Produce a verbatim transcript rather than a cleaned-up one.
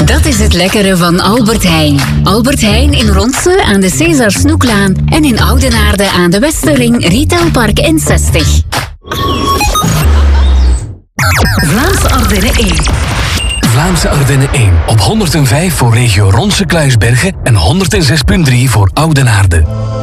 Dat is het lekkere van Albert Heijn. Albert Heijn in Ronse aan de César Snoeklaan en in Oudenaarde aan de Westerring Retailpark N zestig. Vlaamse Ardennen één. Vlaamse Ardennen één op honderdvijf voor regio Ronse Kluisbergen en honderdzes komma drie voor Oudenaarde.